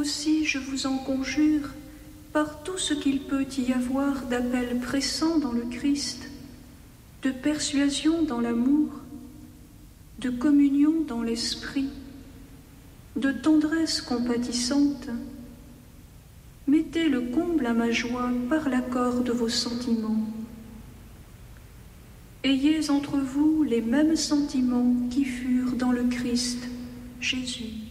aussi, je vous en conjure, par tout ce qu'il peut y avoir d'appel pressant dans le Christ, de persuasion dans l'amour, de communion dans l'esprit, de tendresse compatissante, mettez le comble à ma joie par l'accord de vos sentiments. Ayez entre vous les mêmes sentiments qui furent dans le Christ Jésus.